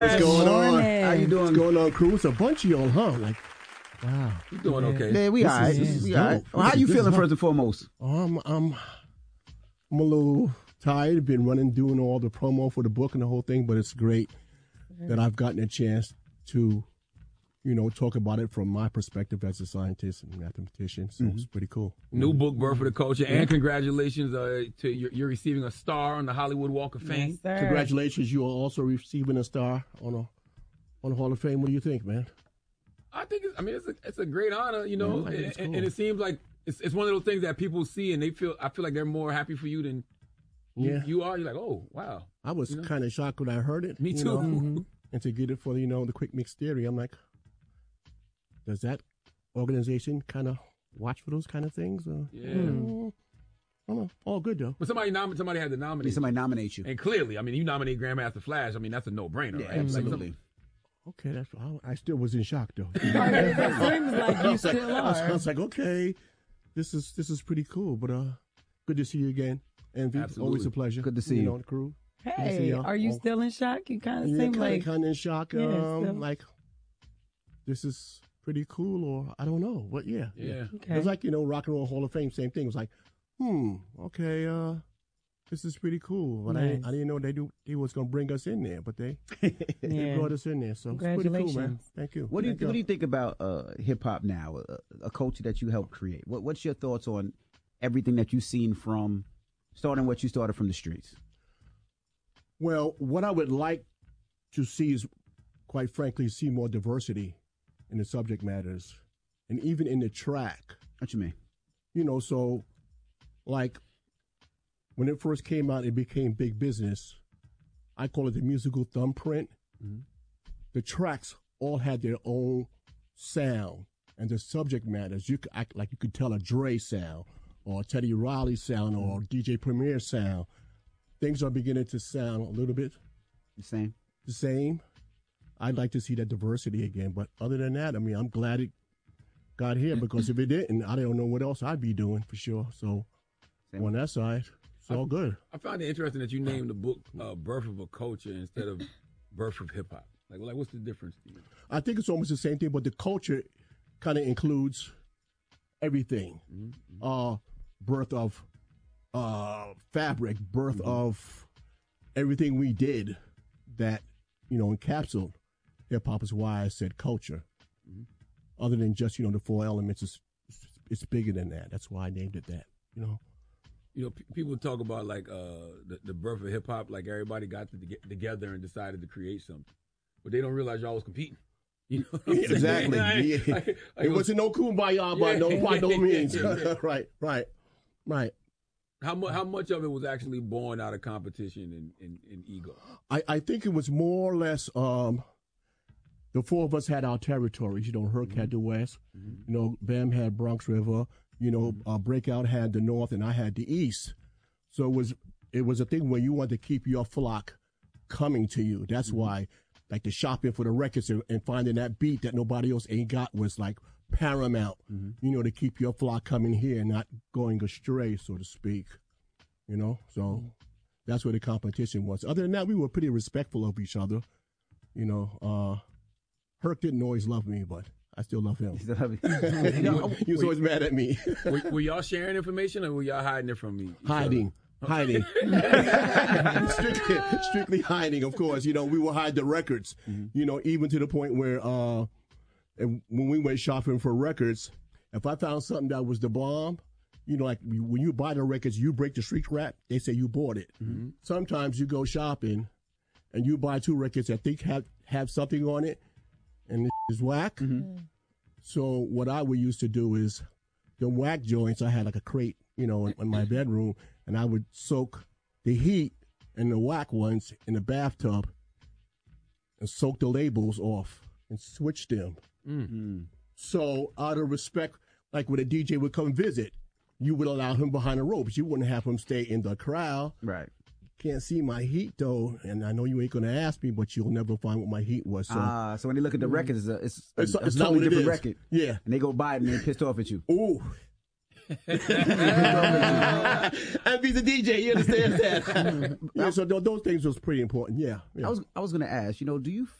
What's going on? How you doing? What's going on, crew? It's a bunch of y'all, huh? Like, wow. You doing okay? Yeah, we all right. We all right. Well, how you feeling first and foremost? I'm a little tired. Been doing all the promo for the book and the whole thing, but it's great that I've gotten a chance to, talk about it from my perspective as a scientist and mathematician. So it's pretty cool. New book, Birth of the Culture, and congratulations to you're receiving a star on the Hollywood Walk of Fame. Yes, Congratulations, you are also receiving a star on the Hall of Fame. What do you think, man? I think it's a great honor, cool. And it seems like it's one of those things that people see and I feel like they're more happy for you than you are. You're like, oh wow. I was kind of shocked when I heard it. Me too. And to get it for the Quick Mix theory, I'm like, does that organization kind of watch for those kind of things? Yeah. I don't know. All good though. But somebody had to nominate. Somebody nominate you, and clearly, you nominate Grandmaster Flash. That's a no-brainer, yeah, right? Absolutely. Okay, I still was in shock though. It seems like you still are. I was like, okay, this is pretty cool. But good to see you again, Envy. Absolutely. Always a pleasure. Good to see you. The crew. Hey, are you still in shock? You kind of seem like kind of in shock. Like this is pretty cool, or I don't know. But yeah. Okay. It was like Rock and Roll Hall of Fame. Same thing. It was like, okay, this is pretty cool. But Nice. I didn't know they was gonna bring us in there, but they brought us in there. So it's pretty cool, man. Congratulations. Thank you. What do you think about hip hop now? A culture that you helped create. What's your thoughts on everything that you've seen from starting what you started from the streets? Well, what I would like to see is, quite frankly, see more diversity in the subject matters and even in the track. What you mean? So like when it first came out, it became big business. I call it the musical thumbprint. Mm-hmm. The tracks all had their own sound and the subject matters. You could tell a Dre sound or a Teddy Riley sound or DJ Premier sound. Things are beginning to sound a little bit the same. I'd like to see that diversity again. But other than that, I'm glad it got here because if it didn't, I don't know what else I'd be doing for sure. So on that side, it's all good. I found it interesting that you named the book Birth of a Culture instead of Birth of Hip Hop. Like what's the difference to you? I think it's almost the same thing, but the culture kind of includes everything. Mm-hmm. Birth of fabric, birth of everything we did that, encapsulated hip-hop is why I said culture. Mm-hmm. Other than just, the four elements, it's bigger than that. That's why I named it that, People talk about like the birth of hip-hop, like everybody got together and decided to create something. But they don't realize y'all was competing. Exactly. It wasn't no kumbaya by no means. Right. How much of it was actually born out of competition and ego? I think it was more or less the four of us had our territories. Herc had the West. Mm-hmm. Bam had Bronx River. Breakout had the North, and I had the East. So it was a thing where you wanted to keep your flock coming to you. That's why, like the shopping for the records and finding that beat that nobody else ain't got was like paramount. Mm-hmm. To keep your flock coming here and not going astray, so to speak. So that's where the competition was. Other than that, we were pretty respectful of each other. Herc didn't always love me, but I still love him. He was always mad at me. Were y'all sharing information or were y'all hiding it from me? Hiding. Strictly hiding, of course. We would hide the records, even to the point where and when we went shopping for records, if I found something that was the bomb, like when you buy the records, you break the street wrap, they say you bought it. Mm-hmm. Sometimes you go shopping and you buy two records that think have something on it and it's whack. Mm-hmm. So what I would used to do is the whack joints, I had like a crate, in my bedroom, and I would soak the heat and the whack ones in the bathtub and soak the labels off and switch them. Mm-hmm. So out of respect, like when a DJ would come visit, you would allow him behind the ropes. You wouldn't have him stay in the crowd. Right. Can't see my heat though, and I know you ain't gonna ask me, but you'll never find what my heat was. So, so when they look at the records, it's not totally what it different is. record. Yeah. And they go buy it and they're pissed off at you. Ooh. And he's a DJ. He understands that. Yeah, so those things was pretty important. Yeah. I was going to ask, do you